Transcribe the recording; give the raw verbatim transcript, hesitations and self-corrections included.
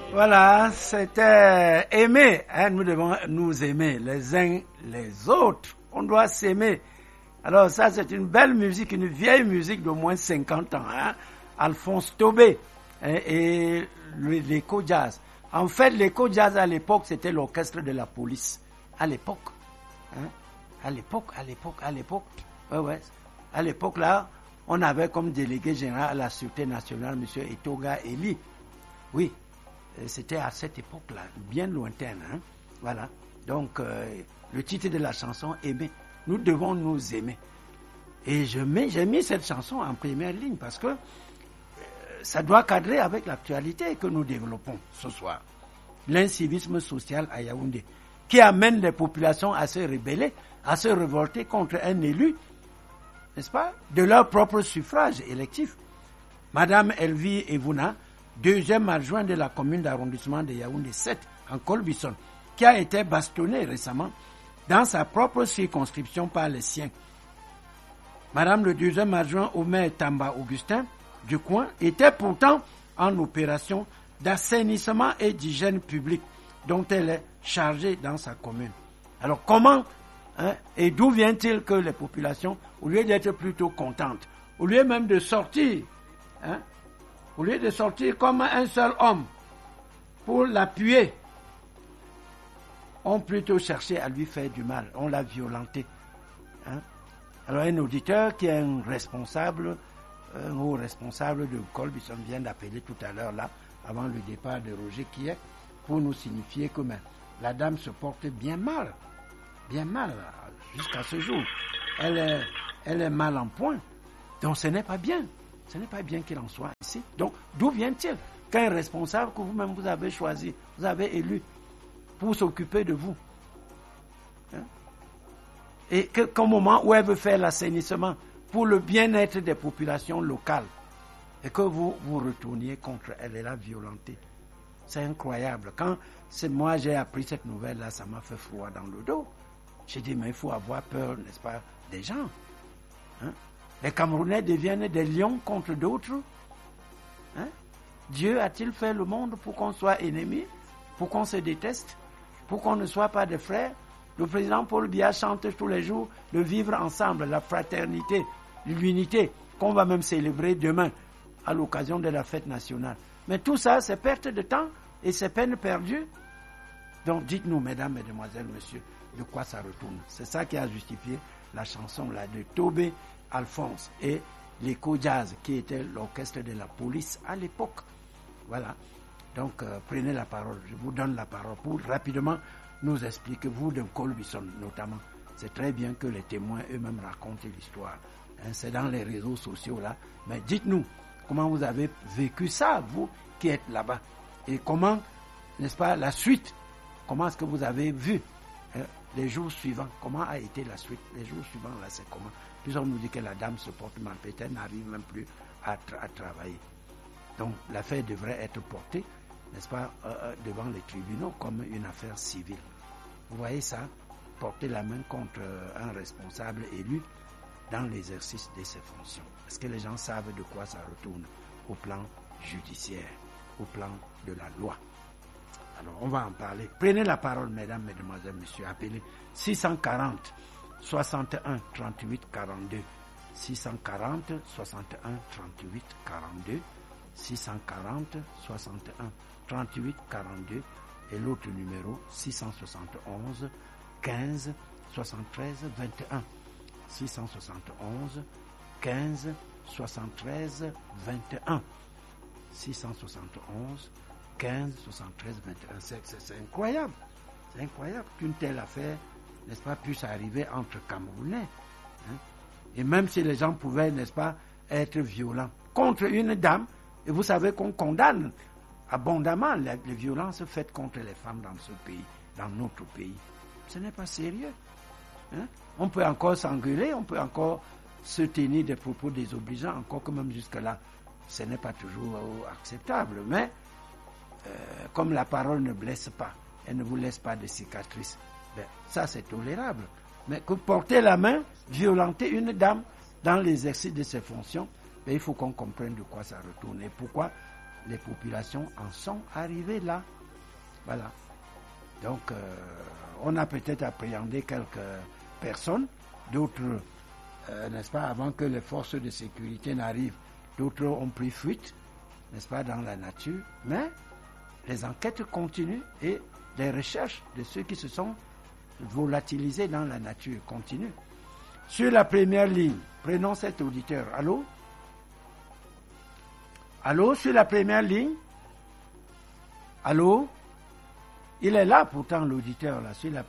Voilà, c'était aimer. Hein, nous devons nous aimer les uns les autres. On doit s'aimer. Alors ça, c'est une belle musique, une vieille musique d'au moins cinquante ans. Hein? Alphonse Tobé hein, et l'éco-jazz. En fait, l'éco-jazz à l'époque, c'était l'orchestre de la police. À l'époque. Hein? À l'époque, à l'époque, à l'époque. Ouais, ouais. À l'époque, là, on avait comme délégué général à la Sûreté nationale, M. Etoga Eli. Oui, c'était à cette époque-là, bien lointaine. Hein? Voilà. Donc, euh, le titre de la chanson, Aimer. Nous devons nous aimer. Et je mets, j'ai mis cette chanson en première ligne parce que euh, ça doit cadrer avec l'actualité que nous développons ce soir. L'incivisme social à Yaoundé, qui amène les populations à se rebeller, à se révolter contre un élu, n'est-ce pas, de leur propre suffrage électif. Madame Elvie Evouna, deuxième adjointe de la commune d'arrondissement de Yaoundé sept, en Colbison, qui a été bastonnée récemment dans sa propre circonscription par les siens. Madame le deuxième adjoint au maire Tamba Augustin du coin était pourtant en opération d'assainissement et d'hygiène publique dont elle est chargée dans sa commune. Alors comment hein, et d'où vient-il que les populations, au lieu d'être plutôt contentes, au lieu même de sortir, hein, au lieu de sortir comme un seul homme pour l'appuyer, ont plutôt cherché à lui faire du mal, on l'a violenté. Hein? Alors un auditeur qui est un responsable, un haut responsable de Colbison vient d'appeler tout à l'heure là, avant le départ de Roger Kiek, pour nous signifier que mais, la dame se porte bien mal, bien mal jusqu'à ce jour. Elle est, elle est mal en point. Donc ce n'est pas bien, ce n'est pas bien qu'il en soit ainsi. Donc d'où vient-il qu'un responsable que vous-même vous avez choisi, vous avez élu, pour s'occuper de vous. Hein? Et que, qu'au moment où elle veut faire l'assainissement pour le bien-être des populations locales, et que vous vous retourniez contre elle et la violenter. C'est incroyable. Quand c'est moi j'ai appris cette nouvelle-là, ça m'a fait froid dans le dos. J'ai dit, mais il faut avoir peur, n'est-ce pas, des gens. Hein? Les Camerounais deviennent des lions contre d'autres. Hein? Dieu a-t-il fait le monde pour qu'on soit ennemis, pour qu'on se déteste, pour qu'on ne soit pas des frères? Le président Paul Biya chante tous les jours de vivre ensemble, la fraternité, l'unité, qu'on va même célébrer demain à l'occasion de la fête nationale. Mais tout ça, c'est perte de temps et c'est peine perdue. Donc dites-nous, mesdames, mesdemoiselles, messieurs, de quoi ça retourne. C'est ça qui a justifié la chanson là de Tobé Alphonse et l'éco-jazz qui était l'orchestre de la police à l'époque. Voilà. Donc, euh, prenez la parole. Je vous donne la parole pour rapidement nous expliquer, vous de Colbison notamment. C'est très bien que les témoins eux-mêmes racontent l'histoire. Hein, c'est dans les réseaux sociaux là. Mais dites-nous, comment vous avez vécu ça, vous qui êtes là-bas? Et comment, n'est-ce pas, la suite? Comment est-ce que vous avez vu hein, les jours suivants? Comment a été la suite? Les jours suivants là, c'est comment? Puis on nous dit que la dame se porte mal, peut-être n'arrive même plus à, tra- à travailler. Donc, l'affaire devrait être portée, n'est-ce pas, euh, devant les tribunaux comme une affaire civile. Vous voyez ça? Porter la main contre euh, un responsable élu dans l'exercice de ses fonctions. Est-ce que les gens savent de quoi ça retourne au plan judiciaire, au plan de la loi? Alors, on va en parler. Prenez la parole, mesdames, mesdemoiselles, messieurs. Appelez six cent quarante, soixante et un, trente-huit, quarante-deux. six cent quarante, soixante et un, trente-huit, quarante-deux. six cent quarante, soixante et un, trente-huit, quarante-deux et l'autre numéro six cent soixante et onze, quinze, soixante-treize, vingt et un. six cent soixante et onze, quinze, soixante-treize, vingt et un. six cent soixante et onze, quinze, soixante-treize, vingt et un. C'est, c'est, c'est incroyable. C'est incroyable qu'une telle affaire, n'est-ce pas, puisse arriver entre Camerounais. Hein? Et même si les gens pouvaient, n'est-ce pas, être violents contre une dame, et vous savez qu'on condamne abondamment les, les violences faites contre les femmes dans ce pays, dans notre pays. Ce n'est pas sérieux. Hein? On peut encore s'engueuler, on peut encore se tenir des propos désobligeants, encore que même jusque-là, ce n'est pas toujours acceptable. Mais euh, comme la parole ne blesse pas, elle ne vous laisse pas de cicatrices, ben, ça c'est tolérable. Mais que porter la main, violenter une dame dans l'exercice de ses fonctions, ben, il faut qu'on comprenne de quoi ça retourne et pourquoi les populations en sont arrivées là. Voilà. Donc, euh, on a peut-être appréhendé quelques personnes, d'autres, euh, n'est-ce pas, avant que les forces de sécurité n'arrivent, d'autres ont pris fuite, n'est-ce pas, dans la nature. Mais les enquêtes continuent et les recherches de ceux qui se sont volatilisés dans la nature continuent. Sur la première ligne, prenons cet auditeur. Allô? Allô, sur la première ligne? Allô? Il est là pourtant, l'auditeur, là, sur la